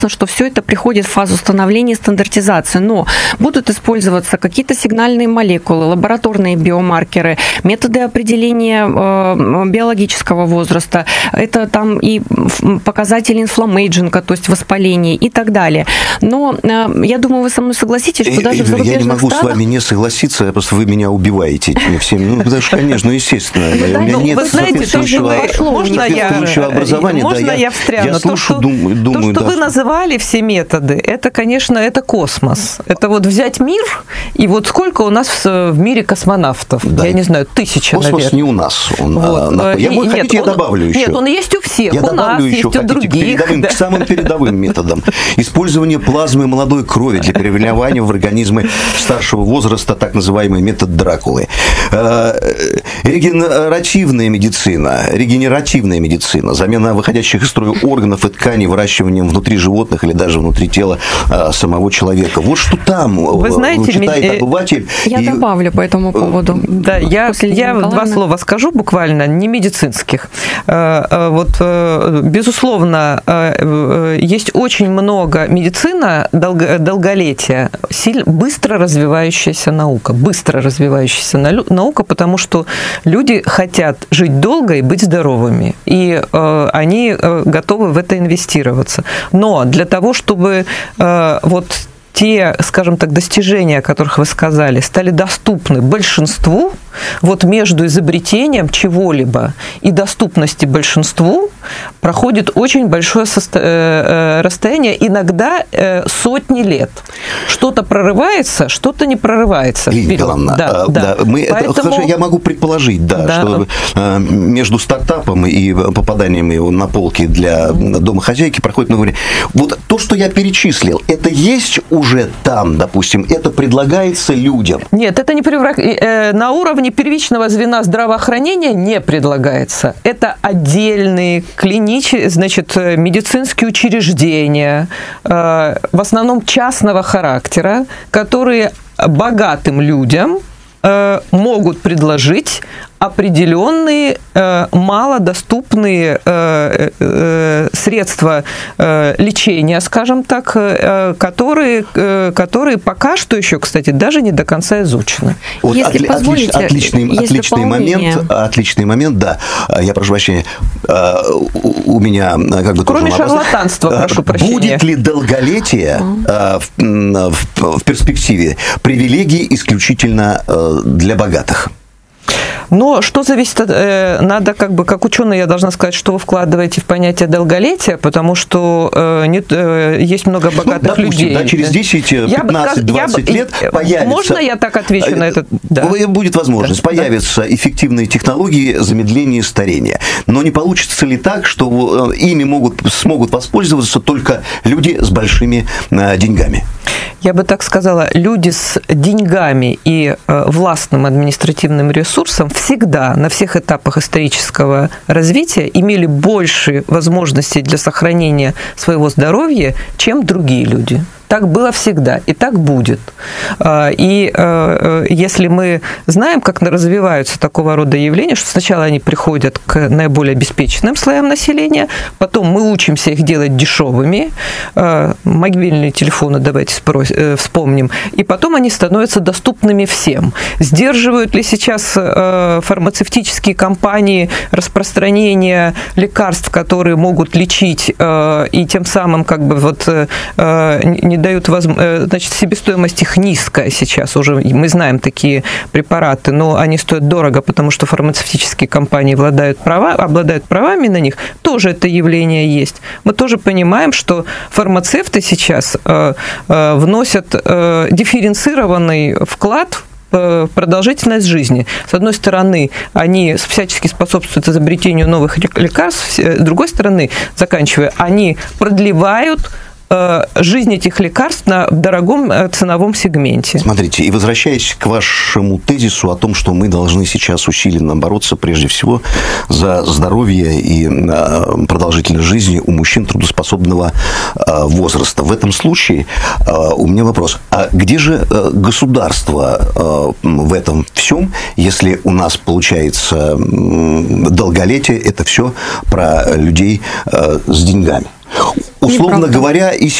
что все это приходит в фазу становления и стандартизации, но будут использоваться какие-то сигнальные молекулы, лабораторные биомаркеры, методы определения биологического возраста, это там и показатели инфламмейджинга, то есть воспаления и так далее. Но я думаю, вы со мной согласитесь, что даже в зарубежных странах... Я не могу странах... с вами не согласиться, просто вы меня убиваете этими всеми. Ну, потому что, конечно, естественно, у меня нет соответствующего образования. Можно я встряну? Я слушаю, думаю... То, что вы называли все методы, это, конечно, это космос. Это вот взять мир, и вот сколько у нас в мире космонавтов? Да. Я не знаю, 1000, наверное. Космос не у нас. Я добавлю еще. Нет, он есть у всех. Я у нас еще, есть у других. К самым передовым методам. Использование плазмы молодой крови для переливания в организмы старшего возраста, так называемый метод Дракулы. Регенеративная медицина, замена выходящих из строя органов и тканей выращиванием внутри животных или даже внутри тела самого человека. Вот что там читает обыватель. Я добавлю по этому поводу. Да, я 2 слова скажу буквально, не медицинских. Вот, безусловно, есть очень много медицина, долголетия, быстро развивающаяся наука, потому что люди хотят жить долго и быть здоровыми, и они готовы в это инвестироваться. Но для того, чтобы вот те, скажем так, достижения, о которых вы сказали, стали доступны большинству, вот между изобретением чего-либо и доступностью большинству проходит очень большое расстояние, иногда сотни лет. Что-то прорывается, что-то не прорывается. Лилия Николаевна, Поэтому... я могу предположить, что между стартапом и попаданием на полки для домохозяйки проходит много времени. Вот то, что я перечислил, это есть уже там, допустим, это предлагается людям? Нет, это не на уровне первичного звена здравоохранения не предлагается. Это отдельные медицинские учреждения, в основном частного характера, которые богатым людям могут предложить определенные малодоступные средства лечения, скажем так, которые пока что еще, кстати, даже не до конца изучены. Вот отличный момент, да. Я прошу прощения, у меня как бы кроме шарлатанства, прошу прощения. Будет ли долголетие в перспективе привилегии исключительно для богатых? Но что зависит от... Надо как ученый, я должна сказать, что вы вкладываете в понятие долголетия, потому что есть много богатых людей. Да, через 10, 15, 20 лет появится... Можно я так отвечу на это? Да. Будет возможность. Появятся эффективные технологии замедления старения. Но не получится ли так, что ими смогут воспользоваться только люди с большими деньгами? Я бы так сказала, люди с деньгами и властным административным ресурсом всегда на всех этапах исторического развития имели больше возможностей для сохранения своего здоровья, чем другие люди. Так было всегда, и так будет. И если мы знаем, как развиваются такого рода явления, что сначала они приходят к наиболее обеспеченным слоям населения, потом мы учимся их делать дешевыми, мобильные телефоны, давайте вспомним, и потом они становятся доступными всем. Сдерживают ли сейчас фармацевтические компании распространение лекарств, которые могут лечить, и тем самым не дают возможность, значит, себестоимость их низкая сейчас уже, мы знаем такие препараты, но они стоят дорого, потому что фармацевтические компании обладают правами на них, тоже это явление есть. Мы тоже понимаем, что фармацевты сейчас вносят дифференцированный вклад в продолжительность жизни. С одной стороны, они всячески способствуют изобретению новых лекарств, с другой стороны, заканчивая, они продлевают жизнь этих лекарств в дорогом ценовом сегменте. Смотрите, и возвращаясь к вашему тезису о том, что мы должны сейчас усиленно бороться прежде всего за здоровье и продолжительность жизни у мужчин трудоспособного возраста. В этом случае у меня вопрос. А где же государство в этом всем, если у нас получается долголетие, это все про людей с деньгами? Условно Неправда. говоря, и